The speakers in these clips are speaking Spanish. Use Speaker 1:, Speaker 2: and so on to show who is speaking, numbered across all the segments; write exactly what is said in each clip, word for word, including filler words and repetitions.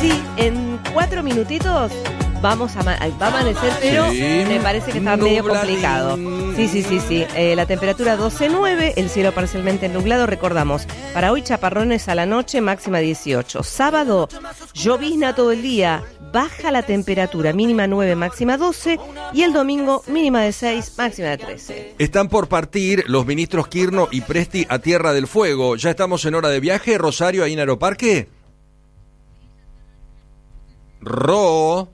Speaker 1: sí, en cuatro minutitos vamos a, ma- va a amanecer, pero
Speaker 2: Sí.
Speaker 1: me parece que está medio complicado. Sí, sí, sí, sí. Eh, la temperatura doce nueve, el cielo parcialmente nublado. Recordamos, para hoy chaparrones a la noche, máxima dieciocho. Sábado, llovizna todo el día, baja la temperatura, mínima nueve, máxima doce. Y el domingo, mínima de seis, máxima de trece.
Speaker 2: Están por partir los ministros Kirno y Presti a Tierra del Fuego. ¿Ya estamos en hora de viaje, Rosario, ahí en Aeroparque? Ro...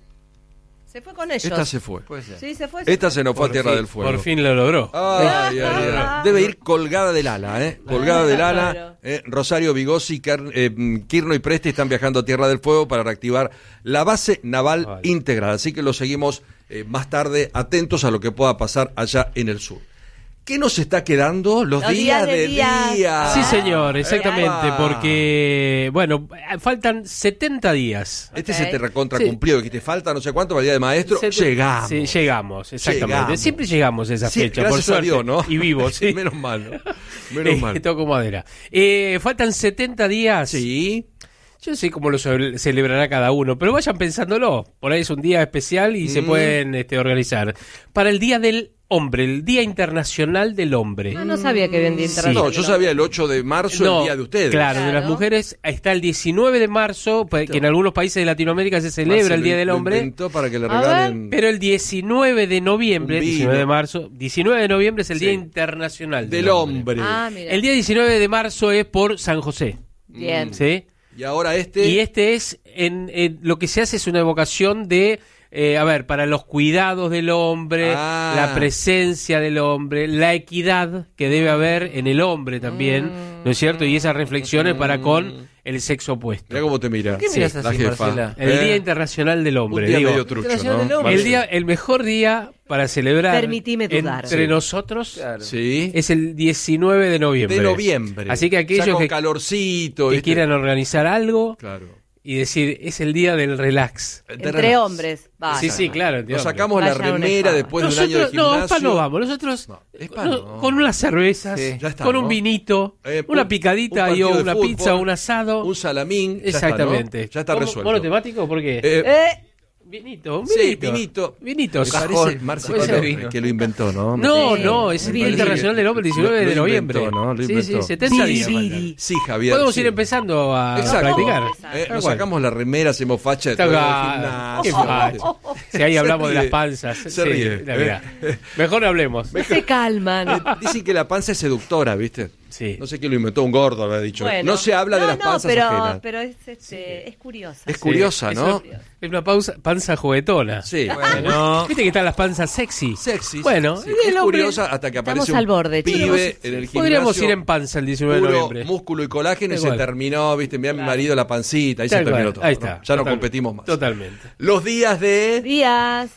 Speaker 1: Se fue con ellos.
Speaker 2: Esta se fue.
Speaker 1: Sí, se fue. se
Speaker 2: Esta
Speaker 1: fue.
Speaker 2: se nos fue a
Speaker 3: Por
Speaker 2: Tierra
Speaker 3: fin-
Speaker 2: del Fuego.
Speaker 3: Por fin lo logró.
Speaker 2: Ay, ay, ay. Debe ir colgada del ala, ¿eh? Colgada del ala.
Speaker 1: Claro.
Speaker 2: Eh, Rosario Vigossi, Car- eh, Kirno y Presti están viajando a Tierra del Fuego para reactivar la base naval
Speaker 3: Ay.
Speaker 2: integral. Así que lo seguimos eh, más tarde, atentos a lo que pueda pasar allá en el sur. ¿Qué nos está quedando? Los,
Speaker 1: Los
Speaker 2: días,
Speaker 1: días de
Speaker 2: de
Speaker 1: días.
Speaker 2: día.
Speaker 3: Sí, señor, exactamente,
Speaker 2: Epa.
Speaker 3: porque, bueno, faltan setenta días.
Speaker 2: Este
Speaker 1: Ok.
Speaker 2: se te recontra
Speaker 3: Sí.
Speaker 2: cumplido, que te falta no sé cuánto para el día de maestro.
Speaker 3: Se-
Speaker 2: Llegamos.
Speaker 3: Sí, llegamos, exactamente.
Speaker 2: Llegamos.
Speaker 3: Siempre llegamos a esa
Speaker 2: Sí,
Speaker 3: fecha,
Speaker 2: gracias
Speaker 3: por
Speaker 2: a
Speaker 3: suerte.
Speaker 2: Dios, ¿no?
Speaker 3: Y vivo, sí.
Speaker 2: Menos mal, ¿no? Menos
Speaker 3: Eh,
Speaker 2: mal.
Speaker 3: Toco madera. Eh, faltan setenta días.
Speaker 2: Sí.
Speaker 3: Yo no sé cómo lo ce- celebrará cada uno, pero vayan pensándolo. Por ahí es un día especial y se
Speaker 2: Mm.
Speaker 3: pueden este, organizar. Para el Día del Hombre, el Día Internacional del Hombre.
Speaker 1: No, no sabía que había un día
Speaker 3: Sí.
Speaker 1: internacional.
Speaker 2: No, yo sabía el ocho de marzo,
Speaker 3: No,
Speaker 2: el día de ustedes.
Speaker 3: Claro, de las
Speaker 1: Claro.
Speaker 3: mujeres está el diecinueve de marzo, pa- que en algunos países de Latinoamérica se celebra
Speaker 2: Marce
Speaker 3: el Día
Speaker 2: lo-
Speaker 3: del
Speaker 2: lo
Speaker 3: Hombre.
Speaker 2: inventó para que le
Speaker 1: A ver,
Speaker 2: regalen
Speaker 3: Pero el diecinueve de noviembre,
Speaker 2: Un vino.
Speaker 3: diecinueve de marzo, diecinueve de noviembre es el
Speaker 2: Sí.
Speaker 3: Día Internacional
Speaker 2: del hombre.
Speaker 1: Ah, mira.
Speaker 3: El día diecinueve de marzo es por San José,
Speaker 1: Bien.
Speaker 3: ¿sí?
Speaker 2: Y ahora este.
Speaker 3: Y este es, en, en- lo que se hace es una evocación de, eh, a ver, para los cuidados del hombre,
Speaker 2: Ah.
Speaker 3: la presencia del hombre, la equidad que debe haber en el hombre también, ¿no es cierto? Y esas reflexiones para con el sexo opuesto.
Speaker 2: Mira cómo te mira.
Speaker 3: ¿Qué miras
Speaker 2: la
Speaker 3: así,
Speaker 2: jefa.
Speaker 3: Marcela? El
Speaker 2: ¿Eh?
Speaker 3: Día Internacional del Hombre.
Speaker 2: Un día
Speaker 3: digo.
Speaker 2: medio trucho,
Speaker 3: Internacional
Speaker 2: ¿no?
Speaker 3: del Hombre.
Speaker 2: Marce?
Speaker 3: El, día, el mejor día para celebrar
Speaker 1: Permitime dudar.
Speaker 3: entre
Speaker 2: Sí.
Speaker 3: nosotros
Speaker 2: Sí.
Speaker 3: es el diecinueve de noviembre.
Speaker 2: De noviembre.
Speaker 3: Así que
Speaker 2: Ya
Speaker 3: aquellos
Speaker 2: con
Speaker 3: que,
Speaker 2: calorcito.
Speaker 3: que
Speaker 2: ¿viste?
Speaker 3: quieran organizar algo
Speaker 2: Claro.
Speaker 3: y decir, es el día del relax.
Speaker 1: Entre hombres. Vaya.
Speaker 3: Sí, sí, claro.
Speaker 2: Nos sacamos la
Speaker 1: Vaya un
Speaker 2: remera
Speaker 1: spa.
Speaker 2: después de un año de
Speaker 3: Nosotros, no,
Speaker 2: gimnasio.
Speaker 3: spa no vamos. Nosotros,
Speaker 2: No, spa
Speaker 3: no,
Speaker 2: no.
Speaker 3: con unas cervezas,
Speaker 2: Sí, ya está,
Speaker 3: con
Speaker 2: ¿no?
Speaker 3: un vinito,
Speaker 2: Eh,
Speaker 3: una
Speaker 2: un-
Speaker 3: picadita
Speaker 2: un
Speaker 3: y o
Speaker 2: partido de
Speaker 3: una
Speaker 2: fútbol,
Speaker 3: pizza o un asado.
Speaker 2: Un salamín. ya está, ¿no?
Speaker 3: Exactamente.
Speaker 2: Ya está
Speaker 3: ¿Cómo-
Speaker 2: resuelto.
Speaker 3: ¿Monotemático? ¿Por qué?
Speaker 2: Eh,
Speaker 1: Eh,
Speaker 3: Vinito, un
Speaker 2: Sí,
Speaker 3: vinito.
Speaker 2: vinito.
Speaker 3: Vinitos.
Speaker 2: Me parece, Marce,
Speaker 3: Puede
Speaker 2: que,
Speaker 3: ser
Speaker 2: lo-
Speaker 3: vino.
Speaker 2: que lo inventó, ¿no?
Speaker 3: No,
Speaker 1: Sí.
Speaker 3: no, es el
Speaker 2: Me
Speaker 3: Día
Speaker 2: parece
Speaker 3: Internacional
Speaker 2: que
Speaker 3: del Hombre, el diecinueve
Speaker 2: lo-
Speaker 3: de
Speaker 2: lo
Speaker 3: noviembre.
Speaker 2: inventó, ¿no? Lo
Speaker 3: Sí,
Speaker 2: inventó.
Speaker 3: sí, setenta
Speaker 1: Sí,
Speaker 3: días.
Speaker 1: sí.
Speaker 3: faltan.
Speaker 2: Sí, Javier.
Speaker 3: Podemos
Speaker 2: sí.
Speaker 3: ir empezando a,
Speaker 2: Exacto.
Speaker 3: practicar.
Speaker 2: Eh,
Speaker 3: Tal
Speaker 2: nos
Speaker 3: cual.
Speaker 2: sacamos la remera, hacemos facha de
Speaker 3: Tal
Speaker 2: todo el
Speaker 3: cual. Qué
Speaker 2: gimnasio.
Speaker 3: facha. Si ahí
Speaker 2: Se
Speaker 3: hablamos de
Speaker 2: ríe.
Speaker 3: las panzas.
Speaker 2: Se
Speaker 3: sí,
Speaker 2: ríe.
Speaker 3: la verdad. Mejor no hablemos.
Speaker 1: no se calman.
Speaker 2: Dicen que la panza es seductora, ¿viste?
Speaker 3: Sí.
Speaker 2: No sé quién lo inventó, un gordo lo ha dicho.
Speaker 1: Bueno.
Speaker 2: No se habla de
Speaker 1: No,
Speaker 2: las
Speaker 1: no,
Speaker 2: panzas
Speaker 1: pero,
Speaker 2: ajenas.
Speaker 1: pero es, este, es curiosa.
Speaker 2: Es curiosa,
Speaker 3: Sí,
Speaker 2: ¿no?
Speaker 3: Es una, es una pausa- panza juguetona.
Speaker 2: Sí.
Speaker 3: Bueno. Viste que están las panzas sexy.
Speaker 2: Sexy.
Speaker 3: Bueno,
Speaker 2: sí.
Speaker 3: el
Speaker 2: Es
Speaker 3: hombre-
Speaker 2: curiosa hasta que
Speaker 1: Estamos
Speaker 2: aparece un
Speaker 1: al borde,
Speaker 2: pibe
Speaker 1: chicos.
Speaker 2: en el gimnasio.
Speaker 3: Podríamos ir en panza el diecinueve de
Speaker 2: puro
Speaker 3: noviembre.
Speaker 2: músculo y colágeno y
Speaker 3: Da
Speaker 2: se
Speaker 3: igual.
Speaker 2: terminó, ¿viste? Mirá mi marido la pancita, ahí
Speaker 3: Tal
Speaker 2: se terminó
Speaker 3: cual,
Speaker 2: todo.
Speaker 3: ahí
Speaker 2: ¿no?
Speaker 3: está.
Speaker 2: Ya no
Speaker 3: Total-
Speaker 2: competimos más.
Speaker 3: Totalmente.
Speaker 2: Los días de
Speaker 1: Días.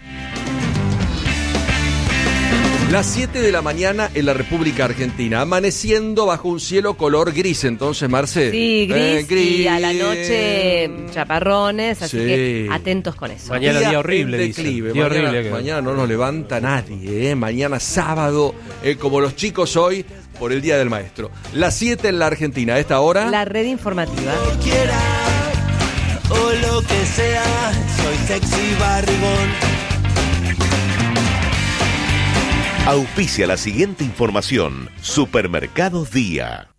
Speaker 2: las siete de la mañana en la República Argentina, amaneciendo bajo un cielo color gris, entonces, Marce.
Speaker 1: Sí, gris,
Speaker 2: Eh, gris.
Speaker 1: y a la noche chaparrones, así
Speaker 2: Sí.
Speaker 1: que atentos con eso.
Speaker 3: Mañana día horrible,
Speaker 2: en
Speaker 3: dicen.
Speaker 2: declive.
Speaker 3: Día
Speaker 2: mañana,
Speaker 3: horrible que-
Speaker 2: mañana no nos levanta nadie, ¿eh? Mañana sábado, eh, como los chicos hoy, por el Día del Maestro. Las siete en la Argentina, a esta hora.
Speaker 1: La red informativa.
Speaker 4: Quiera o lo que sea, soy sexy barrigón.
Speaker 5: Auspicia la siguiente información. Supermercados Día.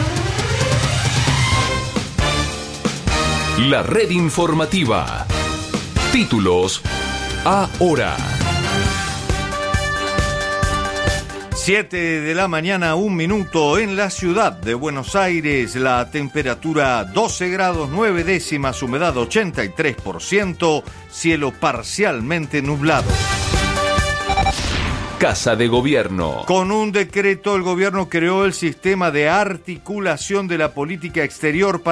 Speaker 6: La red informativa. Títulos ahora.
Speaker 7: siete de la mañana, un minuto en la ciudad de Buenos Aires. La temperatura doce grados nueve décimas, humedad ochenta y tres por ciento, cielo parcialmente nublado.
Speaker 6: Casa de Gobierno.
Speaker 7: Con un decreto, el gobierno creó el sistema de articulación de la política exterior para